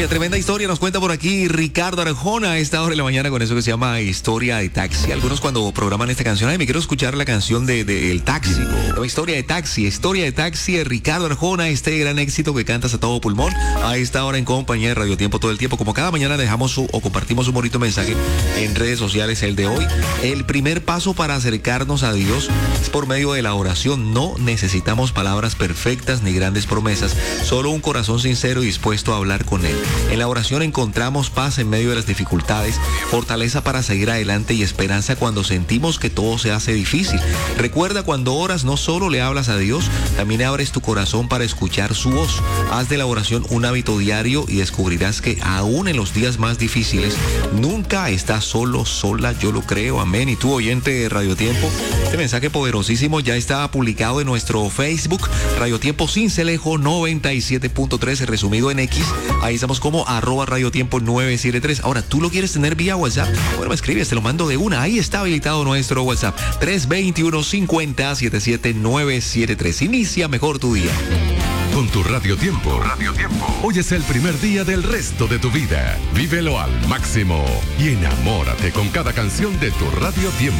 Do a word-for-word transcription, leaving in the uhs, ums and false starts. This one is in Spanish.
Oye, tremenda historia nos cuenta por aquí Ricardo Arjona a esta hora de la mañana con eso que se llama Historia de Taxi. Algunos cuando programan esta canción, ay, me quiero escuchar la canción de, de El Taxi. No, Historia de Taxi, Historia de Taxi de Ricardo Arjona, este gran éxito que cantas a todo pulmón a esta hora en compañía de Radio Tiempo todo el tiempo. Como cada mañana dejamos su, o compartimos un bonito mensaje en redes sociales, el de hoy. El primer paso para acercarnos a Dios es por medio de la oración. No necesitamos palabras perfectas ni grandes promesas, solo un corazón sincero y dispuesto a hablar con Él. En la oración encontramos paz en medio de las dificultades, fortaleza para seguir adelante y esperanza cuando sentimos que todo se hace difícil. Recuerda, cuando oras no solo le hablas a Dios, también abres tu corazón para escuchar su voz. Haz de la oración un hábito diario y descubrirás que aún en los días más difíciles, nunca estás solo, sola, yo lo creo, amén. Y tú, oyente de Radio Tiempo, este mensaje poderosísimo ya está publicado en nuestro Facebook, Radio Tiempo Cincelejo noventa y siete punto tres, resumido en X. Ahí estamos como arroba Radio Tiempo nueve siete tres. Ahora, ¿tú lo quieres tener vía WhatsApp? Bueno, me escribes, te lo mando de una. Ahí está habilitado nuestro WhatsApp, tres dos uno, cinco cero, siete siete nueve siete tres. Inicia mejor tu día. Con tu Radio Tiempo. Radio Tiempo. Hoy es el primer día del resto de tu vida. Vívelo al máximo y enamórate con cada canción de tu Radio Tiempo.